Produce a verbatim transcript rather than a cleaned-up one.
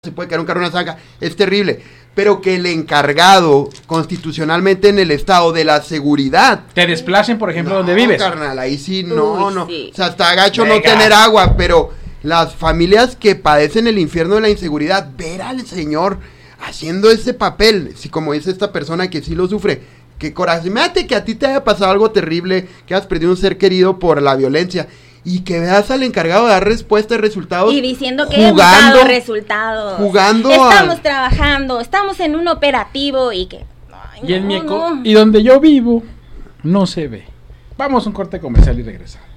se puede caer un carro en una zanja, es terrible, pero que el encargado constitucionalmente en el estado de la seguridad te desplacen, por ejemplo, no, donde vives. Carnal, ahí sí, no, Uy, no, sí. o sea, está gacho Venga. no tener agua, pero las familias que padecen el infierno de la inseguridad, ver al señor haciendo ese papel, si como dice esta persona que sí lo sufre, qué coraje, imagínate que a ti te haya pasado algo terrible, que has perdido un ser querido por la violencia, y que veas al encargado de dar respuesta y resultados. Y diciendo que jugando, hemos dado resultados. Jugando Estamos a... trabajando, estamos en un operativo y que... Ay, Y, en no, mi eco- no. y donde yo vivo, no se ve. Vamos a un corte comercial y regresamos.